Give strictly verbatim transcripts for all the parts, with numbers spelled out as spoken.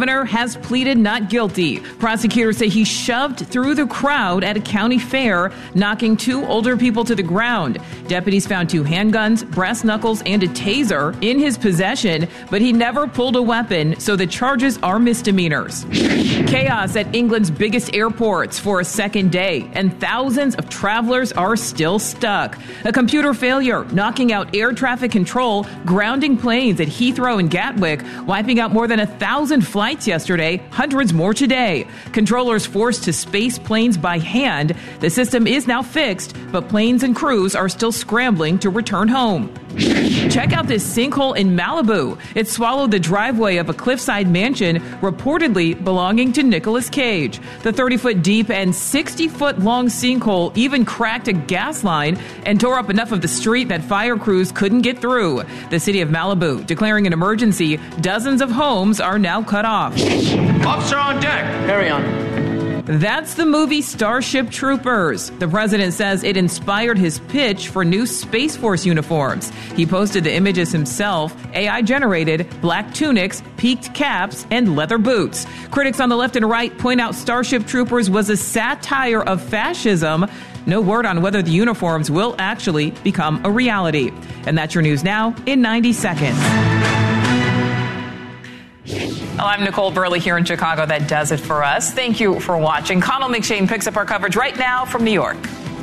governor has pleaded not guilty. Prosecutors say he shoved through the crowd at a county fair, knocking two older people to the ground. Deputies found two handguns, brass knuckles, and a taser in his possession, but he never pulled a weapon, so the charges are misdemeanors. Chaos at England's biggest airports for a second day, and thousands of travelers are still stuck. A computer failure knocking out air traffic control, grounding planes at Heathrow and Gatwick, wiping out more than a thousand flights yesterday, hundreds more today. Controllers forced to space planes by hand. The system is now fixed, but planes and crews are still scrambling to return home. Check out this sinkhole in Malibu. It swallowed the driveway of a cliffside mansion reportedly belonging to Nicolas Cage. The thirty-foot deep and sixty-foot long sinkhole even cracked a gas line and tore up enough of the street that fire crews couldn't get through. The city of Malibu declaring an emergency. Dozens of homes are now cut off. Officer on deck. Carry on. That's the movie Starship Troopers. The president says it inspired his pitch for new Space Force uniforms. He posted the images himself, A I-generated, black tunics, peaked caps, and leather boots. Critics on the left and right point out Starship Troopers was a satire of fascism. No word on whether the uniforms will actually become a reality. And that's your news now in ninety seconds. Well, I'm Nicole Burley here in Chicago. That does it for us. Thank you for watching. Connell McShane picks up our coverage right now from New York.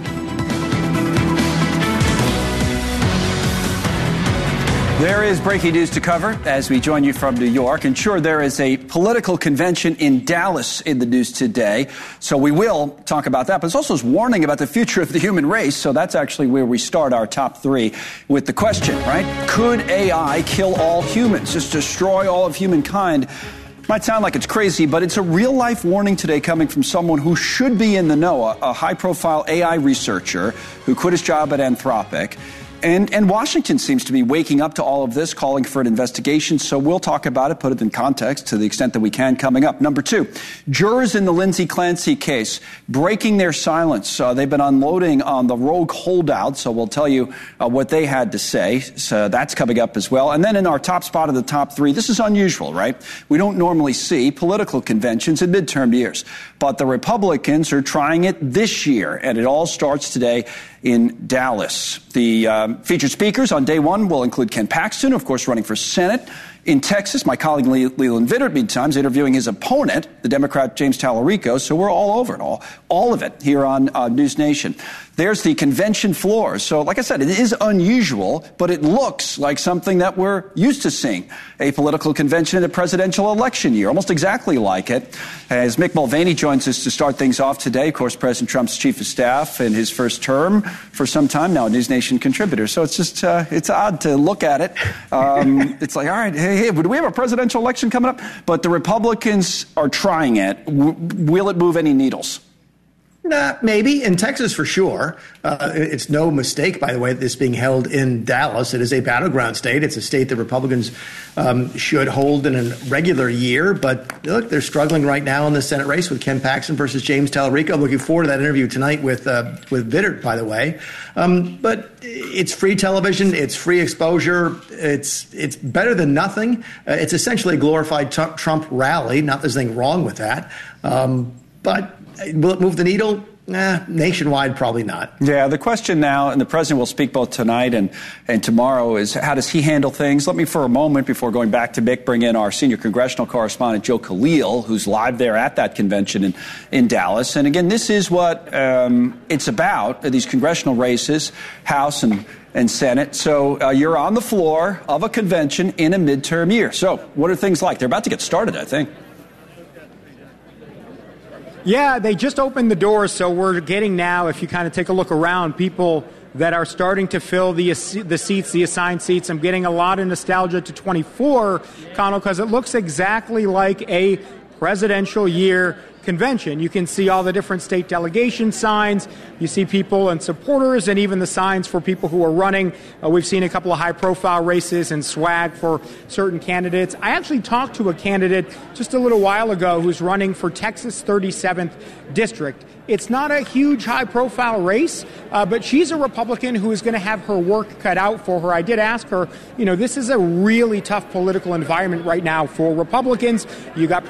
There is breaking news to cover as we join you from New York. And sure, there is a political convention in Dallas in the news today. So we will talk about that. But it's also a warning about the future of the human race. So that's actually where we start our top three with the question, right? Could A I kill all humans, just destroy all of humankind? Might sound like it's crazy, but it's a real-life warning today coming from someone who should be in the know, a, a high-profile A I researcher who quit his job at Anthropic. And, and Washington seems to be waking up to all of this, calling for an investigation. So we'll talk about it, put it in context to the extent that we can coming up. Number two, jurors in the Lindsay Clancy case breaking their silence. Uh, they've been unloading on the rogue holdout. So we'll tell you uh, what they had to say. So that's coming up as well. And then in our top spot of the top three, this is unusual, right? We don't normally see political conventions in midterm years, but the Republicans are trying it this year. And it all starts today in Dallas. The um, featured speakers on day one will include Ken Paxton, of course, running for Senate. In Texas, my colleague Le- Leland Vittert, meantime, is interviewing his opponent, the Democrat James Tallarico. So we're all over it, all, all of it here on uh, News Nation. There's the convention floor. So, like I said, it is unusual, but it looks like something that we're used to seeing. A political convention in a presidential election year, almost exactly like it. As Mick Mulvaney joins us to start things off today, of course, President Trump's chief of staff in his first term for some time now, a News Nation contributor. So it's just, uh, it's odd to look at it. Um, it's like, all right, hey, hey, do we have a presidential election coming up? But the Republicans are trying it. W- will it move any needles? Nah, maybe. In Texas, for sure. Uh, it's no mistake, by the way, this being held in Dallas. It is a battleground state. It's a state that Republicans um, should hold in a regular year. But look, they're struggling right now in the Senate race with Ken Paxton versus James Tallarico. I'm looking forward to that interview tonight with uh, with Vittert, by the way. Um, but it's free television. It's free exposure. It's it's better than nothing. Uh, it's essentially a glorified t- Trump rally. Not there's anything wrong with that. Um, but will it move the needle? Nah, nationwide, probably not. Yeah, the question now, and the president will speak both tonight and, and tomorrow, is how does he handle things? Let me, for a moment, before going back to Mick, bring in our senior congressional correspondent, Joe Khalil, who's live there at that convention in, in Dallas. And again, this is what um, it's about, these congressional races, House and and Senate. So uh, you're on the floor of a convention in a midterm year. So what are things like? They're about to get started, I think. Yeah, they just opened the doors, so we're getting now, if you kind of take a look around, people that are starting to fill the the seats, the assigned seats. I'm getting a lot of nostalgia to twenty-four, Connell, because it looks exactly like a presidential year convention. You can see all the different state delegation signs. You see people and supporters and even the signs for people who are running. Uh, we've seen a couple of high-profile races and swag for certain candidates. I actually talked to a candidate just a little while ago who's running for Texas thirty-seventh District. It's not a huge high-profile race, uh, but she's a Republican who is going to have her work cut out for her. I did ask her, you know, this is a really tough political environment right now for Republicans. You got